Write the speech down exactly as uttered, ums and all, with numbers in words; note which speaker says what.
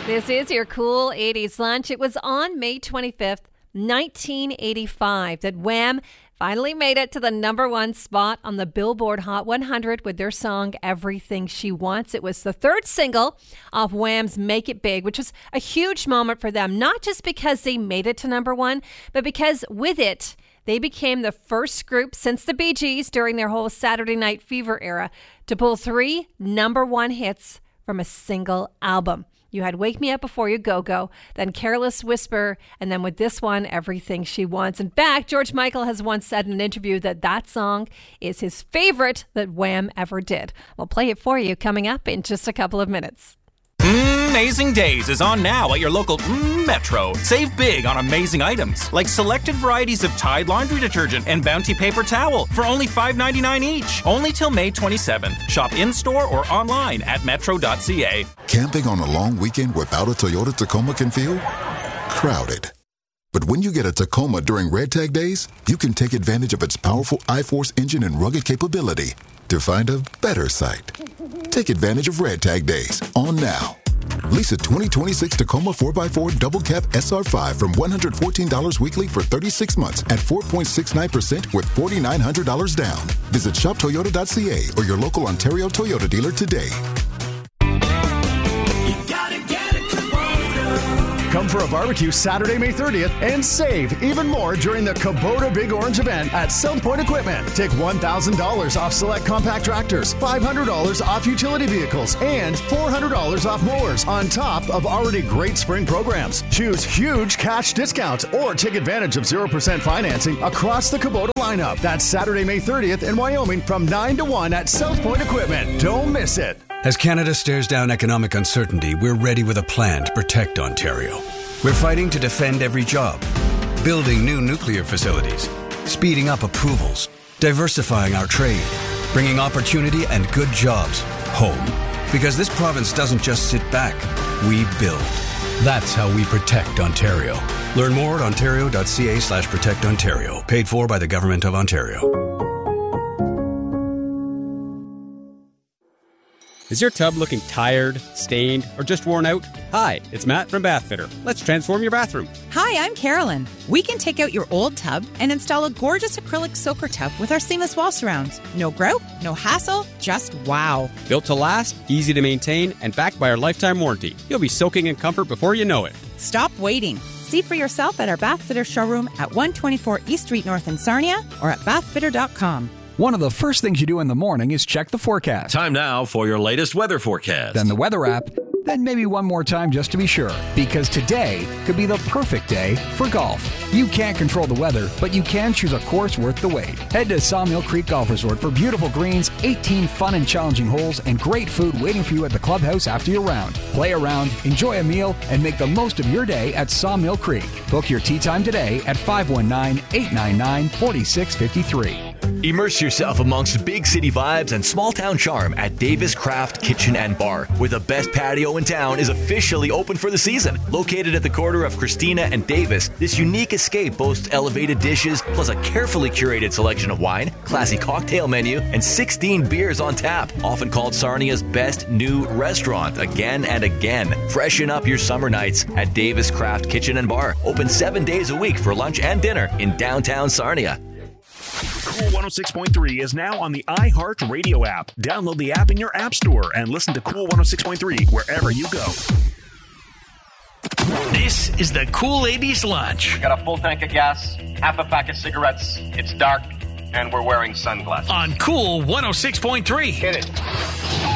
Speaker 1: This is your Cool eighties Lunch. It was on May twenty-fifth, nineteen eighty-five that Wham! Finally made it to the number one spot on the Billboard Hot one hundred with their song Everything She Wants. It was the third single off Wham's Make It Big, which was a huge moment for them, not just because they made it to number one, but because with it, they became the first group since the Bee Gees during their whole Saturday Night Fever era to pull three number one hits from a single album. You had Wake Me Up Before You Go Go, then Careless Whisper, and then with this one, Everything She Wants. In fact, George Michael has once said in an interview that that song is his favorite that Wham ever did. We'll play it for you coming up in just a couple of minutes.
Speaker 2: Amazing Days is on now at your local mm, Metro. Save big on amazing items like selected varieties of Tide laundry detergent and Bounty paper towel for only five ninety-nine each. Only till May twenty-seventh. Shop in-store or online at metro dot c a.
Speaker 3: Camping on a long weekend without a Toyota Tacoma can feel crowded. But when you get a Tacoma during Red Tag Days, you can take advantage of its powerful I-Force engine and rugged capability to find a better site. Take advantage of Red Tag Days on now. Lease a twenty twenty-six Tacoma four by four Double Cab S R five from one hundred fourteen dollars weekly for thirty-six months at four point six nine percent with four thousand nine hundred dollars down. Visit shop toyota dot c a or your local Ontario Toyota dealer today.
Speaker 4: Come for a barbecue Saturday, May thirtieth and save even more during the Kubota Big Orange event at South Point Equipment. Take one thousand dollars off select compact tractors, five hundred dollars off utility vehicles, and four hundred dollars off mowers on top of already great spring programs. Choose huge cash discounts or take advantage of zero percent financing across the Kubota lineup. That's Saturday, May thirtieth in Wyoming from nine to one at South Point Equipment. Don't miss it.
Speaker 5: As Canada stares down economic uncertainty, we're ready with a plan to protect Ontario. We're fighting to defend every job, building new nuclear facilities, speeding up approvals, diversifying our trade, bringing opportunity and good jobs home. Because this province doesn't just sit back, we build. That's how we protect Ontario. Learn more at ontario dot c a slash protect Ontario. Paid for by the Government of Ontario.
Speaker 6: Is your tub looking tired, stained, or just worn out? Hi, it's Matt from Bathfitter. Let's transform your bathroom.
Speaker 7: Hi, I'm Carolyn. We can take out your old tub and install a gorgeous acrylic soaker tub with our seamless wall surrounds. No grout, no hassle, just wow.
Speaker 6: Built to last, easy to maintain, and backed by our lifetime warranty. You'll be soaking in comfort before you know it.
Speaker 7: Stop waiting. See for yourself at our Bathfitter showroom at one twenty-four East Street North in Sarnia or at bathfitter dot com.
Speaker 8: One of the first things you do in the morning is check the forecast.
Speaker 9: Time now for your latest weather forecast.
Speaker 8: Then the weather app. Then maybe one more time just to be sure. Because today could be the perfect day for golf. You can't control the weather, but you can choose a course worth the wait. Head to Sawmill Creek Golf Resort for beautiful greens, eighteen fun and challenging holes, and great food waiting for you at the clubhouse after your round. Play around, enjoy a meal, and make the most of your day at Sawmill Creek. Book your tee time today at five one nine, eight nine nine, four six five three.
Speaker 10: Immerse yourself amongst big city vibes and small town charm at Davis Craft Kitchen and Bar, where the best patio in town is officially open for the season. Located at the corner of Christina and Davis, this unique escape boasts elevated dishes, plus a carefully curated selection of wine, classy cocktail menu, and sixteen beers on tap. Often called Sarnia's best new restaurant again and again. Freshen up your summer nights at Davis Craft Kitchen and Bar. Open seven days a week for lunch and dinner in downtown Sarnia.
Speaker 11: Cool one oh six point three is now on the iHeart Radio app. Download the app in your app store and listen to Cool one oh six point three wherever you go.
Speaker 12: This is the Cool eighties Lunch.
Speaker 13: Got a full tank of gas, half a pack of cigarettes, it's dark, and we're wearing sunglasses.
Speaker 12: On Cool one oh six point three.
Speaker 13: Hit it.